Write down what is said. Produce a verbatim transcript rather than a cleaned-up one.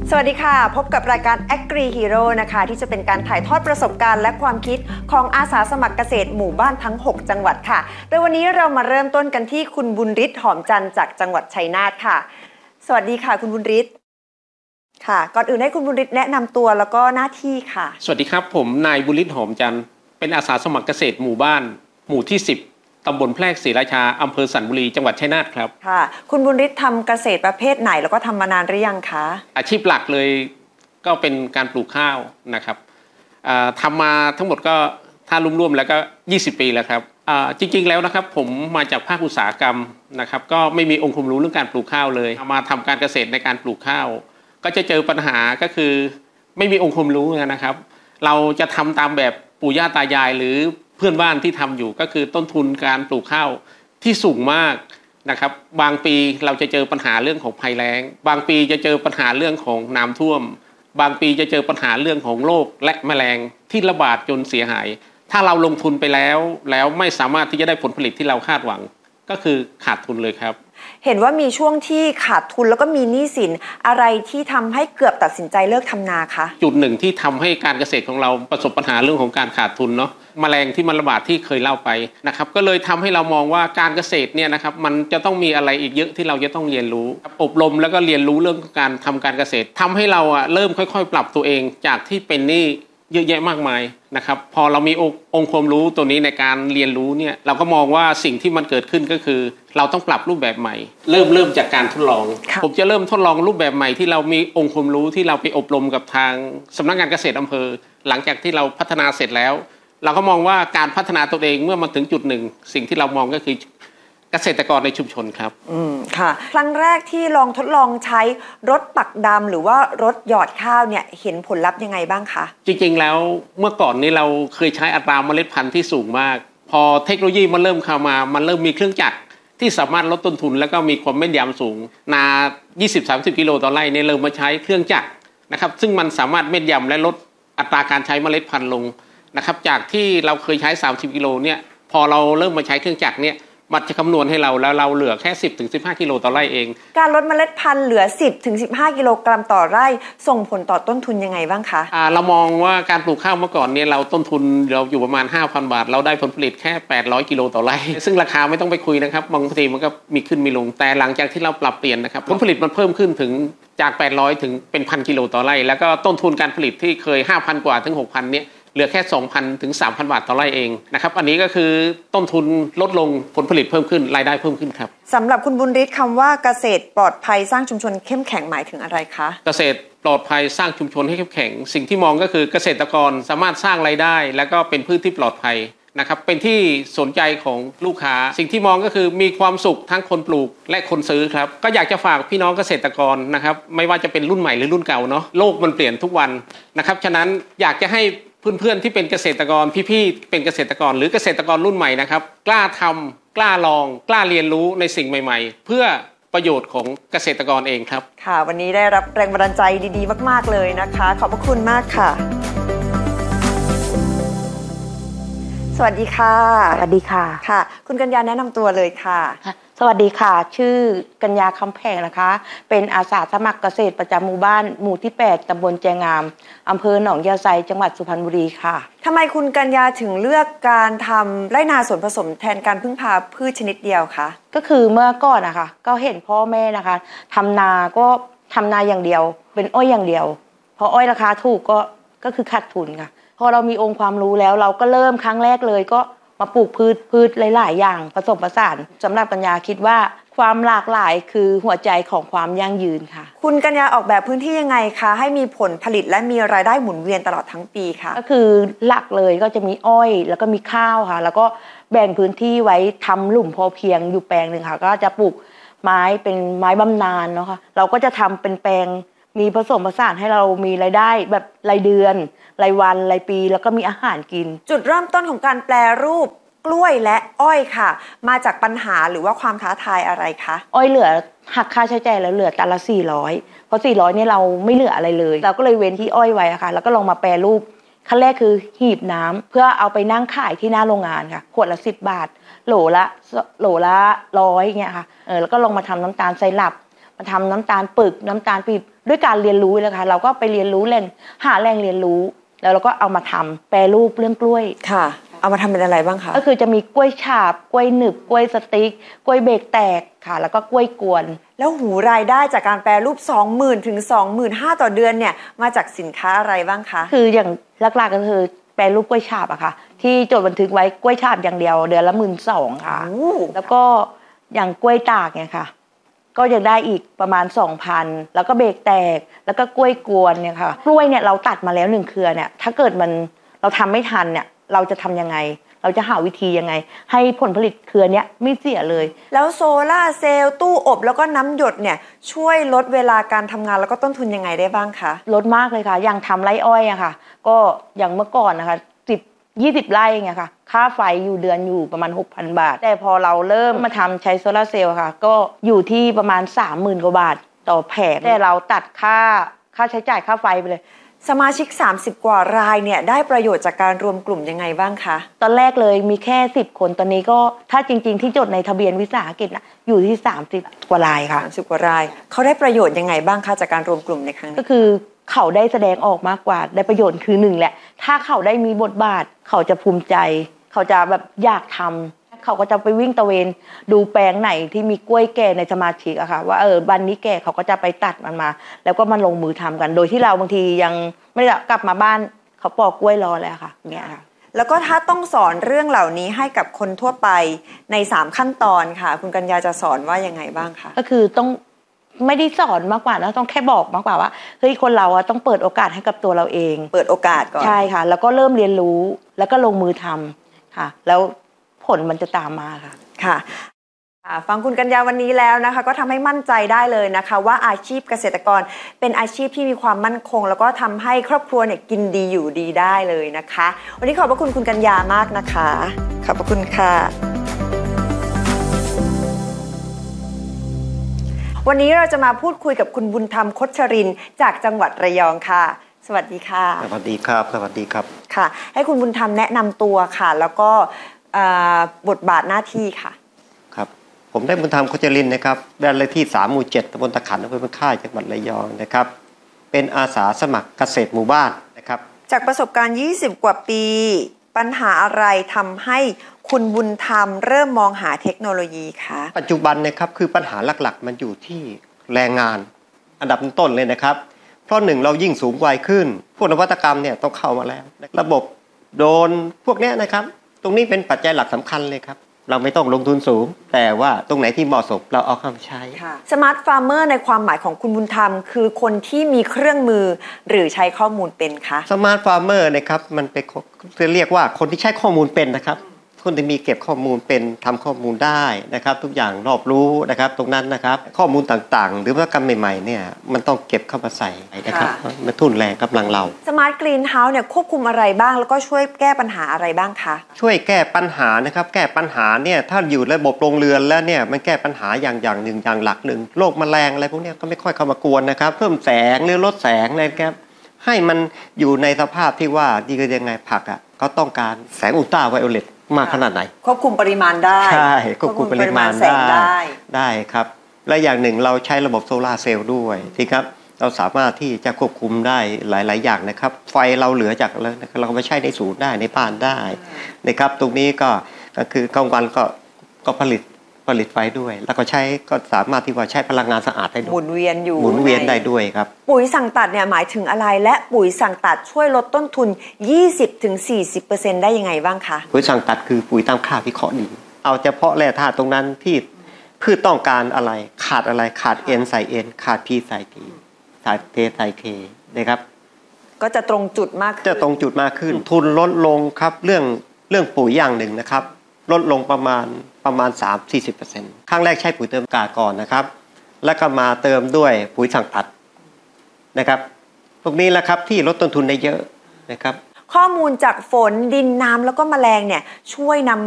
สวัสดีค่ะพบกับรายการ Agri Hero นะคะที่จะเป็นการถ่ายทอดประสบการณ์และความคิดของอาสาสมัครเกษตรหมู่บ้านทั้งหกจังหวัดค่ะโดยวันนี้เรามาเริ่มต้นกันที่คุณบุญฤทธิ์หอมจันทร์จากจังหวัดชัยนาทค่ะสวัสดีค่ะคุณบุญฤทธิ์ค่ะก่อนอื่นให้คุณบุญฤทธิ์แนะนำตัวแล้วก็หน้าที่ค่ะสวัสดีครับผมนายบุญฤทธิ์หอมจันทร์เป็นอาสาสมัครเกษตรหมู่บ้านหมู่ที่สิบตำบลแพรกศรีราชาอำเภอสันบุรีจังหวัดชัยนาทครับค่ะคุณบุญฤทธิ์ทำเกษตรประเภทไหนแล้วก็ทำมานานหรือยังคะอาชีพหลักเลยก็เป็นการปลูกข้าวนะครับทำมาทั้งหมดก็ถ้ารวมๆแล้วก็ยี่สิบปีแล้วครับจริงๆแล้วนะครับผมมาจากภาคอุตสาหกรรมนะครับก็ไม่มีองค์ความรู้เรื่องการปลูกข้าวเลยมาทำการเกษตรในการปลูกข้าวก็จะเจอปัญหาก็คือไม่มีองค์ความรู้นะครับเราจะทำตามแบบปู่ย่าตายายหรือเพื่อนบ้านที่ทำอยู่ก็คือต้นทุนการปลูกข้าวที่สูงมากนะครับบางปีเราจะเจอปัญหาเรื่องของภัยแล้งบางปีจะเจอปัญหาเรื่องของน้ำท่วมบางปีจะเจอปัญหาเรื่องของโรคและแมลงที่ระบาดจนเสียหายถ้าเราลงทุนไปแล้วแล้วไม่สามารถที่จะได้ผลผลิตที่เราคาดหวังก็คือขาดทุนเลยครับเห็นว่ามีช่วงที่ขาดทุนแล้วก็มีหนี้สินอะไรที่ทำให้เกือบตัดสินใจเลิกทำนาคะจุดหนึ่งที่ทำให้การเกษตรของเราประสบปัญหาเรื่องของการขาดทุนเนาะแมลงที่มันระบาดที่เคยเล่าไปนะครับก็เลยทำให้เรามองว่าการเกษตรเนี่ยนะครับมันจะต้องมีอะไรอีกเยอะที่เราจะต้องเรียนรู้อบรมแล้วก็เรียนรู้เรื่องการทำการเกษตรทำให้เราอะเริ่มค่อยๆปรับตัวเองจากที่เป็นหนี้เยอะแยะมากมายนะครับพอเรามีองค์ความรู้ตัวนี้ในการเรียนรู้เนี่ยเราก็มองว่าสิ่งที่มันเกิดขึ้นก็คือเราต้องปรับรูปแบบใหม่เริ่มเริ่มจากการทดลองผมจะเริ่มทดลองรูปแบบใหม่ที่เรามีองค์ความรู้ที่เราไปอบรมกับทางสำนักงานเกษตรอำเภอหลังจากที่เราพัฒนาเสร็จแล้วเราก็มองว่าการพัฒนาตัวเองเมื่อมาถึงจุดหนึ่งสิ่งที่เรามองก็คือเกษตรกรในชุมชนครับอืมค่ะครั้งแรกที่ลองทดลองใช้รถปักดำหรือว่ารถหยอดข้าวเนี่ยเห็นผลลัพธ์ยังไงบ้างคะจริงๆแล้วเมื่อก่อนนี้เราเคยใช้อัตราเมล็ดพันธุ์ที่สูงมากพอเทคโนโลยีมันเริ่มเข้ามามันเริ่มมีเครื่องจักรที่สามารถลดต้นทุนแล้วก็มีความแม่นยำสูงนา ยี่สิบถึงสามสิบ กิโลต่อไร่เนี่ยเริ่มมาใช้เครื่องจักรนะครับซึ่งมันสามารถแม่นยำและลดอัตราการใช้เมล็ดพันธุ์ลงนะครับจากที่เราเคยใช้สามสิบกิโลเนี่ยพอเราเริ่มมาใช้เครื่องจักรเนี่ยมันจะคำนวณให้เราแล้วเราเหลือแค่ สิบถึงสิบห้า กิโลต่อไร่เองการลดเมล็ดพันธุ์เหลือ สิบถึงสิบห้า กิโลกรัมต่อไร่ส่งผลต่อต้นทุนยังไงบ้างคะอ่าเรามองว่าการปลูกข้าวเมื่อก่อนเนี่ยเราต้นทุนเราอยู่ประมาณ ห้าพัน บาทเราได้ผลผลิตแค่แปดร้อยกิโลต่อไร่ซึ่งราคาไม่ต้องไปคุยนะครับบางทีมันก็มีขึ้นมีลงแต่หลังจากที่เราปรับเปลี่ยนนะครับผลผลิตมันเพิ่มขึ้นถึงจากแปดร้อยถึงเป็น หนึ่งพัน กิโลต่อไร่แล้วก็ต้นทุนการผลิตที่เคย ห้าพัน กว่าถึง หกพัน เนี่ยเหลือแค่ สองพัน ถึง สามพัน บาทต่อไร่เองนะครับอันนี้ก็คือต้นทุนลดลงผลผลิตเพิ่มขึ้นรายได้เพิ่มขึ้นครับสำหรับคุณบุญฤทธิ์คำว่าเกษตรปลอดภัยสร้างชุมชนเข้มแข็งหมายถึงอะไรคะเกษตรปลอดภัยสร้างชุมชนให้เข้มแข็งสิ่งที่มองก็คือเกษตรกรสามารถสร้างรายได้และก็เป็นพืชที่ปลอดภัยนะครับเป็นที่สนใจของลูกค้าสิ่งที่มองก็คือมีความสุขทั้งคนปลูกและคนซื้อครับก็อยากจะฝากพี่น้องเกษตรกรนะครับไม่ว่าจะเป็นรุ่นใหม่หรือรุ่นเก่าเนาะโลกมันเปลี่ยนทุกวันนะครับฉะนั้นอยากจะให้เพื่อนๆที่เป็นเกษตรกรพี่ๆเป็นเกษตรกรหรือเกษตรกรรุ่นใหม่นะครับกล้าทำกล้าลองกล้าเรียนรู้ในสิ่งใหม่ๆเพื่อประโยชน์ของเกษตรกรเองครับค่ะวันนี้ได้รับแรงบันดาลใจดีๆมากๆเลยนะคะขอบพระคุณมากค่ะสวัสดีค่ะสวัสดีค่ะค่ะคุณกัญญาแนะนำตัวเลยค่ะสวัสดีค่ะชื่อกัญญาคำแพงนะคะเป็นอาสาสมัครเกษตรประจำหมู่บ้านหมู่ที่แปดตำบลแจงามอำเภอหนองยาไซจังหวัดสุพรรณบุรีค่ะทำไมคุณกัญญาถึงเลือกการทำไร่นาสวนผสมแทนการพึ่งพาพืชชนิดเดียวคะก็คือเมื่อก่อนนะคะก็เห็นพ่อแม่นะคะทำนาก็ทำนาอย่างเดียวเป็นอ้อยอย่างเดียวพออ้อยราคาถูกก็ก็คือขาดทุนค่ะพอเรามีองค์ความรู้แล้วเราก็เริ่มครั้งแรกเลยก็มาปลูกพืชพืชหลายๆอย่างผสมผสานสำหรับกัญญาคิดว่าความหลากหลายคือหัวใจของความยั่งยืนค่ะคุณกัญญาออกแบบพื้นที่ยังไงคะให้มีผลผลิตและมีรายได้หมุนเวียนตลอดทั้งปีค่ะก็คือหลักเลยก็จะมีอ้อยแล้วก็มีข้าวค่ะแล้วก็แบ่งพื้นที่ไว้ทำหลุมพอเพียงอยู่แปลงหนึ่งค่ะก็จะปลูกไม้เป็นไม้บำนาญเนาะค่ะเราก็จะทำเป็นแปลงมีผสมผสานให้เรามีรายได้แบบรายเดือนรายวันรายปีแล้วก็มีอาหารกินจุดเริ่มต้นของการแปรรูปกล้วยและอ้อยค่ะมาจากปัญหาหรือว่าความท้าทายอะไรคะอ้อยเหลือหักค่าใช้จ่ายแล้วเหลือตันละสี่ร้อยเพราะสี่ร้อยเนี่ยเราไม่เหลืออะไรเลยเราก็เลยเว้นที่อ้อยไว้ค่ะแล้วก็ลองมาแปรรูปขั้นแรกคือหีบน้ำเพื่อเอาไปนั่งขายที่หน้าโรงงานค่ะขวดละสิบบาทโหลละโหลละร้อยเงี้ยค่ะเออแล้วก็ลองมาทำน้ำตาลไซรัปมาทำน้ำตาลปึกน้ำตาลปี๊บด้วยการเรียนรู้เลยค่ะเราก็ไปเรียนรู้แหล่งหาแหล่งเรียนรู้แล้วเราก็เอามาทำแปรรูปเรื่องกล้วยค่ะเอามาทำเป็นอะไรบ้างคะก็คือจะมีกล้วยฉาบกล้วยหนึบกล้วยสติ๊กกล้วยเบรกแตกค่ะแล้วก็กล้วยกวนแล้วหูรายได้จากการแปรรูป สองหมื่น ถึง สองหมื่นห้าพัน ต่อเดือนเนี่ยมาจากสินค้าอะไรบ้างคะคืออย่างหลักๆก็คือแปรรูปกล้วยฉาบอะค่ะที่จดบันทึกไว้กล้วยฉาบอย่างเดียวเดือนละ หนึ่งหมื่นสองพัน ค่ะแล้วก็อย่างกล้วยตากเนี่ยค่ะก็จะได้อีกประมาณ สองพัน แล้วก็เบรกแตกแล้วก็กล้วยกวนเนี่ยค่ะกล้วยเนี่ยเราตัดมาแล้วหนึ่งเครือเนี่ยถ้าเกิดมันเราทำไม่ทันเนี่ยเราจะทำยังไงเราจะหาวิธียังไงให้ผลผลิตเครือเนี้ยไม่เสียเลยแล้วโซล่าเซลล์ตู้อบแล้วก็น้ำหยดเนี่ยช่วยลดเวลาการทำงานแล้วก็ต้นทุนยังไงได้บ้างคะลดมากเลยค่ะอย่างทำไร่อ้อยอะค่ะก็อย่างเมื่อก่อนนะคะสิบ ยี่สิบไร่ไงค่ะค่าไฟอยู่เดือนอยู่ประมาณ หกพัน บาทแต่พอเราเริ่มมาทำใช้โซล่าเซลล์ค่ะก็อยู่ที่ประมาณ สามหมื่น กว่าบาทต่อแผงแต่เราตัดค่าค่าใช้จ่ายค่าไฟไปเลยสมาชิกสามสิบกว่ารายเนี่ยได้ประโยชน์จากการรวมกลุ่มยังไงบ้างคะตอนแรกเลยมีแค่สิบคนตอนนี้ก็ถ้าจริงๆที่จดในทะเบียนวิสาหกิจนะอยู่ที่สามสิบกว่ารายค่ะสามสิบกว่ารายเขาได้ประโยชน์ยังไงบ้างคะจากการรวมกลุ่มในครั้งนี้ก็คือเขาได้แสดงออกมากกว่าได้ประโยชน์คือหนึ่งแหละถ้าเขาได้มีบทบาทเขาจะภูมิใจเขาจะแบบอยากทำเขาก็จะไปวิ่งตะเวนดูแปลงไหนที่มีกล้วยแก่ในสมาชิกอะค่ะว่าเออวันนี้แก่เขาก็จะไปตัดมันมาแล้วก็มาลงมือทำกันโดยที่เราบางทียังไม่ได้กลับมาบ้านเขาปอกกล้วยรอแล้วค่ะเงี้ยค่ะแล้วก็ถ้าต้องสอนเรื่องเหล่านี้ให้กับคนทั่วไปในสามขั้นตอนค่ะคุณกัญญาจะสอนว่ายังไงบ้างคะก็คือต้องไม่ได้สอนมากกว่านะต้องแค่บอกมากกว่าว่าเฮ้ยคนเราอะต้องเปิดโอกาสให้กับตัวเราเองเปิดโอกาสก่อนใช่ค่ะแล้วก็เริ่มเรียนรู้แล้วก็ลงมือทำค่ะแล้วผลมันจะตามมาค่ะค่ะฟังคุณกัญญาวันนี้แล้วนะคะก็ทำให้มั่นใจได้เลยนะคะว่าอาชีพเกษตรกรเป็นอาชีพที่มีความมั่นคงแล้วก็ทำให้ครอบครัวเนี่ยกินดีอยู่ดีได้เลยนะคะวันนี้ขอบพระคุณคุณกัญญามากนะคะขอบพระคุณค่ะวันนี้เราจะมาพูดคุยกับคุณบุญธรรมคชรินทร์จากจังหวัดระยองค่ะสวัสดีค่ะสวัสดีครับสวัสดีครับค่ะให้คุณบุญธรรมแนะนำตัวค่ะแล้วก็บทบาทหน้าที่ค่ะครับผมได้บุญธรรมคชรินทร์นะครับบ้านเลขที่สามหมู่เจ็ดตำบลตะขันอำเภอพนค่ายจังหวัดระยองนะครับเป็นอาสาสมัครเกษตรหมู่บ้านนะครับจากประสบการณ์ยี่สิบกว่าปีปัญหาอะไรทำให้คุณบุญธรรมเริ่มมองหาเทคโนโลยีคะปัจจุบันนะครับคือปัญหาหลักๆมันอยู่ที่แรงงานอันดับต้นเลยนะครับเพราะหนึ่งเรายิ่งสูงวัยขึ้นพวกนวัตกรรมเนี่ยต้องเข้ามาแล้วระบบโดรนพวกนี้นะครับตรงนี้เป็นปัจจัยหลักสำคัญเลยครับเราไม่ต้องลงทุนสูงแต่ว่าตรงไหนที่เหมาะสมเราเอาเข้ามาใช้สมาร์ทฟาร์มเมอร์ในความหมายของคุณบุญธรรมคือคนที่มีเครื่องมือหรือใช้ข้อมูลเป็นคะสมาร์ทฟาร์มเมอร์นะครับมันเป็นจะเรียกว่าคนที่ใช้ข้อมูลเป็นนะครับคนที่มีเก็บข้อมูลเป็นทำข้อมูลได้นะครับทุกอย่างรอบรู้นะครับตรงนั้นนะครับข้อมูลต่างๆหรือนวัตกรรมใหม่ๆเนี่ยมันต้องเก็บเข้ามาใส่นะครับมาทุ่นแรงกำลังเราสมาร์ทกรีนเฮาส์เนี่ยควบคุมอะไรบ้างแล้วก็ช่วยแก้ปัญหาอะไรบ้างคะช่วยแก้ปัญหานะครับแก้ปัญหาเนี่ยถ้าอยู่ระบบโรงเรือนแล้วเนี่ยมันแก้ปัญหาอย่างอย่างหนึ่งอย่างหลักหนึ่งโรคแมลงอะไรพวกนี้ก็ไม่ค่อยเข้ามากวนนะครับเพิ่มแสงหรือลดแสงนะครับให้มันอยู่ในสภาพที่ว่าดีก็ยังไงผักอ่ะก็ต้องการแสงอุลตราไวโอเลตมากขนาดไหนควบคุมปริมาณได้ใช่ควบคุมปริมาณได้ได้ครับและอย่างหนึ่งเราใช้ระบบโซลาร์เซลล์ด้วยที่ครับเราสามารถที่จะควบคุมได้หลายๆอย่างนะครับไฟเราเหลือจากแล้วเราไปใช้ในศูนย์ได้ในบ้านได้นะครับตรงนี้ก็ก็คือกลางวันก็ก็ผลิตผลิตไฟด้วยแล้วก็ใช้ก็สามารถที่ว่าใช้พลังงานสะอาดได้ด้วยหมุนเวียนอยู่หมุนเวียนได้ด้วยครับปุ๋ยสั่งตัดเนี่ยหมายถึงอะไรและปุ๋ยสั่งตัดช่วยลดต้นทุน ยี่สิบถึงสี่สิบเปอร์เซ็นต์ ได้ยังไงบ้างคะปุ๋ยสั่งตัดคือปุ๋ยตามค่าวิเคราะห์ดินเอาเฉพาะแร่ธาตุตรงนั้นที่พืชต้องการอะไรขาดอะไรขาด N ใส่ N ขาด P ใส่ P ขาด K ใส่ K นะครับก็จะตรงจุดมากขึ้นจะตรงจุดมากขึ้นทุนลดลงครับเรื่องเรื่องปุ๋ยอย่างหนึ่งนะครับลดลงประมาณประมาณ สามถึงสี่สิบเปอร์เซ็นต์ ครั้งแรกใช้ปุ๋ยเติมอากาศก่อนนะครับแล้วก็มาเติมด้วยปุ๋ยสั่งตัดนะครับตรงนี้แหละครับที่ลดต้นทุนได้เยอะนะครับข้อมูลจากฝนดินน้ำแล้วก็แมลงเนี่ยช่วยนำ